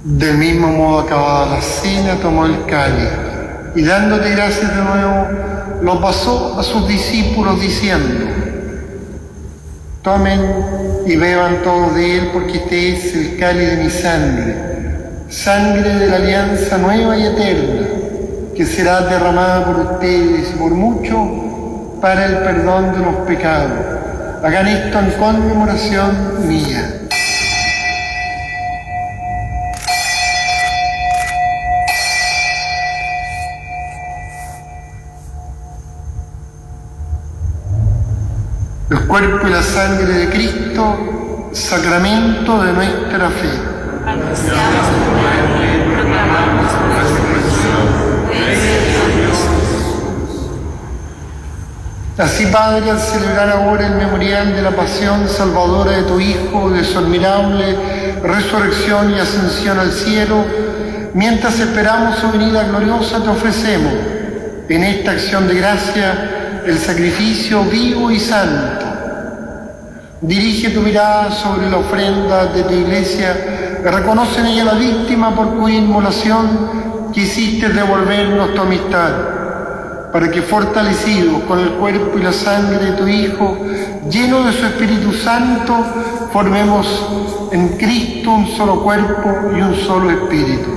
Del mismo modo, acabada la cena, tomó el cáliz y dándote gracias de nuevo, lo pasó a sus discípulos diciendo: tomen y beban todos de él, porque este es el cáliz de mi sangre, sangre de la alianza nueva y eterna, que será derramada por ustedes y por muchos para el perdón de los pecados. Hagan esto en conmemoración mía. El cuerpo y la sangre de Cristo, sacramento de nuestra fe. Anunciamos tu muerte, proclamamos tu resurrección. Ven, Dios. Así, Padre, al celebrar ahora el memorial de la pasión salvadora de tu Hijo, de su admirable resurrección y ascensión al cielo, mientras esperamos su venida gloriosa, te ofrecemos en esta acción de gracia el sacrificio vivo y santo. Dirige tu mirada sobre la ofrenda de tu iglesia, reconoce en ella la víctima por cuya inmolación quisiste devolvernos tu amistad, para que fortalecidos con el cuerpo y la sangre de tu Hijo, lleno de su Espíritu Santo, formemos en Cristo un solo cuerpo y un solo espíritu.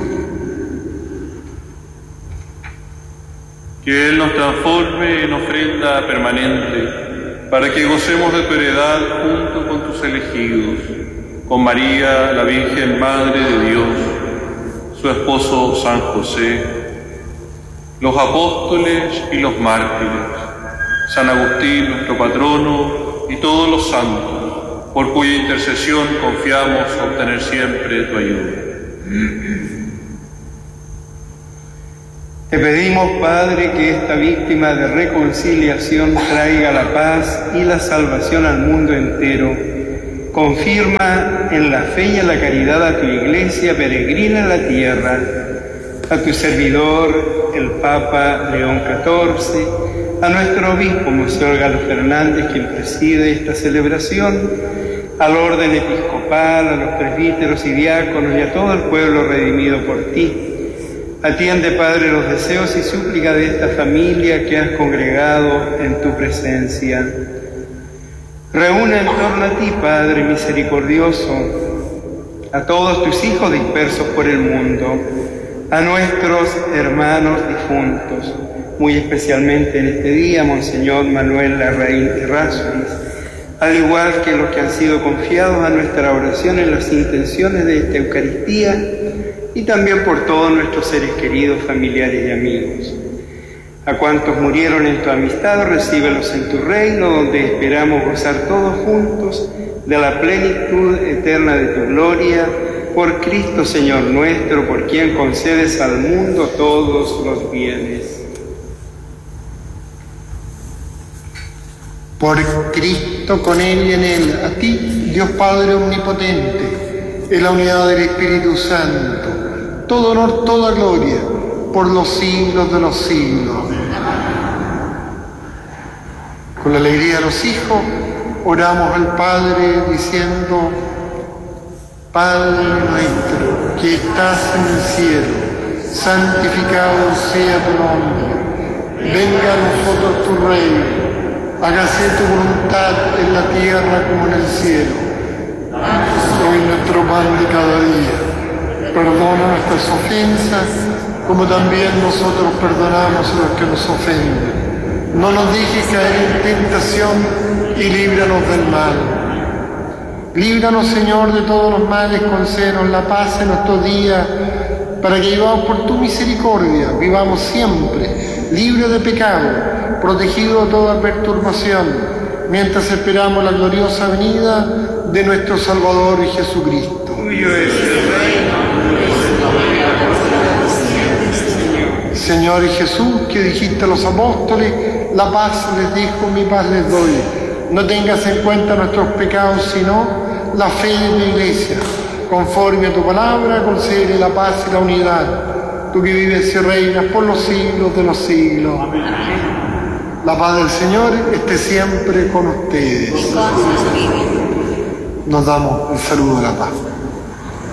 Que Él nos transforme en ofrenda permanente, para que gocemos de tu heredad junto con tus elegidos, con María, la Virgen Madre de Dios, su esposo San José, los apóstoles y los mártires, San Agustín, nuestro patrono, y todos los santos, por cuya intercesión confiamos obtener siempre tu ayuda. Te pedimos, Padre, que esta víctima de reconciliación traiga la paz y la salvación al mundo entero. Confirma en la fe y en la caridad a tu Iglesia peregrina en la tierra, a tu servidor, el Papa León XIV, a nuestro obispo, Monseñor Galo Fernández, quien preside esta celebración, al orden episcopal, a los presbíteros y diáconos y a todo el pueblo redimido por ti. Atiende, Padre, los deseos y súplicas de esta familia que has congregado en tu presencia. Reúne en torno a ti, Padre misericordioso, a todos tus hijos dispersos por el mundo, a nuestros hermanos difuntos, muy especialmente en este día, Monseñor Manuel Larraín Errázuriz, al igual que los que han sido confiados a nuestra oración en las intenciones de esta Eucaristía, y también por todos nuestros seres queridos, familiares y amigos. A cuantos murieron en tu amistad, recíbelos en tu reino, donde esperamos gozar todos juntos de la plenitud eterna de tu gloria, por Cristo Señor nuestro, por quien concedes al mundo todos los bienes. Por Cristo, con Él y en Él, a ti, Dios Padre omnipotente, en la unidad del Espíritu Santo, todo honor, toda gloria, por los siglos de los siglos. Con la alegría de los hijos, oramos al Padre diciendo: Padre nuestro, que estás en el cielo, santificado sea tu nombre. Venga a nosotros tu reino, hágase tu voluntad en la tierra como en el cielo. Hoy nuestro pan de cada día. Perdona nuestras ofensas, como también nosotros perdonamos a los que nos ofenden. No nos dejes caer en tentación y líbranos del mal. Líbranos, Señor, de todos los males, concédenos la paz en nuestros días, para que, llevados por tu misericordia, vivamos siempre libres de pecado, protegidos de toda perturbación, mientras esperamos la gloriosa venida de nuestro Salvador y Jesucristo. Tuyo es el reino. Señor Jesús, que dijiste a los apóstoles: la paz les dejo, mi paz les doy. No tengas en cuenta nuestros pecados, sino la fe de tu Iglesia. Conforme a tu palabra, concede la paz y la unidad. Tú que vives y reinas por los siglos de los siglos. Amén. La paz del Señor esté siempre con ustedes. Nos damos el saludo de la paz.